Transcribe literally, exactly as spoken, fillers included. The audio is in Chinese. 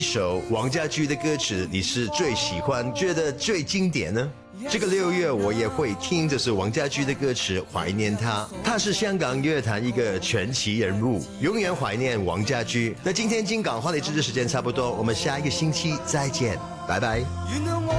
首王家驹的歌词你是最喜欢、觉得最经典呢？这个六月我也会听，这是王家驹的歌词，怀念他。他是香港乐坛一个传奇人物，永远怀念王家驹。那今天金港话题知识时间差不多，我们下一个星期再见，拜拜。